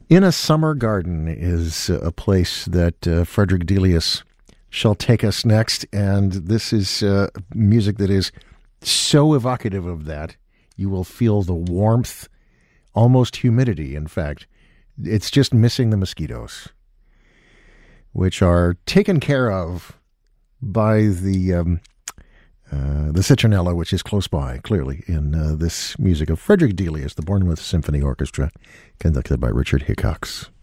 In a Summer Garden is a place that Frederick Delius shall take us next, and this is music that is so evocative of that. You will feel the warmth, almost humidity, in fact. It's just missing the mosquitoes, which are taken care of by the citronella, which is close by, clearly, in this music of Frederick Delius, the Bournemouth Symphony Orchestra, conducted by Richard Hickox.